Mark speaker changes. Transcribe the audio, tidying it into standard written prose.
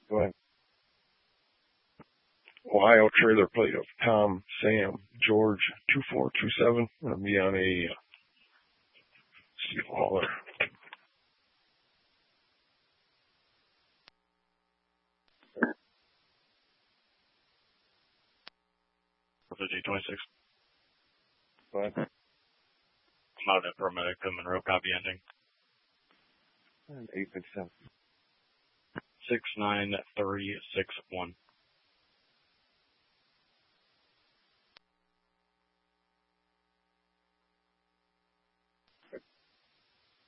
Speaker 1: Go ahead.
Speaker 2: Ohio trailer plate of Tom, Sam, George, 2427. I'm going to be on a Steve Hauler.
Speaker 3: G26.
Speaker 1: Go ahead.
Speaker 3: I'm out at paramedic, Monroe, copy ending.
Speaker 1: 857.
Speaker 3: 69361.